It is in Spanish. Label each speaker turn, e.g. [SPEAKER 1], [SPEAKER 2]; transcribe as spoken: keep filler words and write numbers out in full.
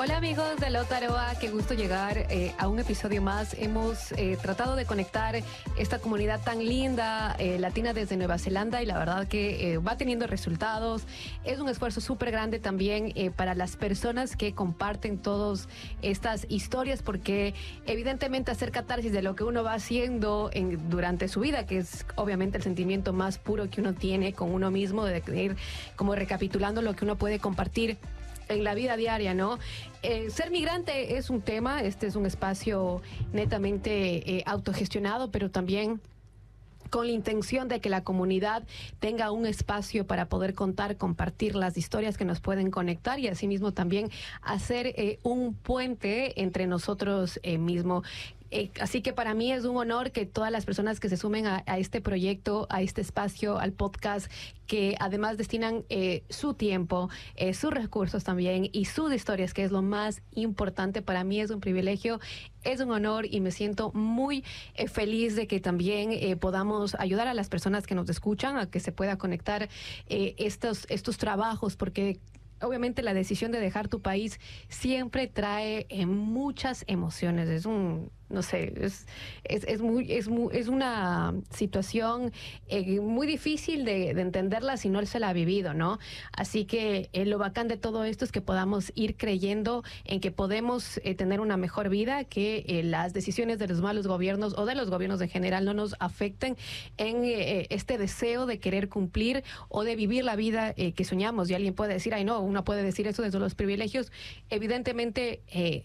[SPEAKER 1] Hola amigos de Lotaroa, qué gusto llegar eh, a un episodio más. Hemos eh, tratado de conectar esta comunidad tan linda, eh, latina desde Nueva Zelanda, y la verdad que eh, va teniendo resultados. Es un esfuerzo súper grande también eh, para las personas que comparten todas estas historias, porque evidentemente hacer catarsis de lo que uno va haciendo en, durante su vida, que es obviamente el sentimiento más puro que uno tiene con uno mismo, de ir como recapitulando lo que uno puede compartir en la vida diaria, ¿no? Eh, ser migrante es un tema, este es un espacio netamente eh, autogestionado, pero también con la intención de que la comunidad tenga un espacio para poder contar, compartir las historias que nos pueden conectar y asimismo también hacer eh, un puente entre nosotros eh, mismos. Eh, así que para mí es un honor que todas las personas que se sumen a, a este proyecto, a este espacio, al podcast, que además destinan eh, su tiempo, eh, sus recursos también y sus historias, que es lo más importante. Para mí es un privilegio, es un honor y me siento muy eh, feliz de que también eh, podamos ayudar a las personas que nos escuchan a que se pueda conectar eh, estos, estos trabajos, porque obviamente la decisión de dejar tu país siempre trae eh, muchas emociones. Es un, no sé, es, es, es, muy, es, muy, es una situación eh, muy difícil de, de entenderla si no se la ha vivido, ¿no? Así que eh, lo bacán de todo esto es que podamos ir creyendo en que podemos eh, tener una mejor vida, que eh, las decisiones de los malos gobiernos o de los gobiernos en general no nos afecten en eh, este deseo de querer cumplir o de vivir la vida eh, que soñamos. Y alguien puede decir, ay no, uno puede decir eso desde los privilegios. Evidentemente, eh,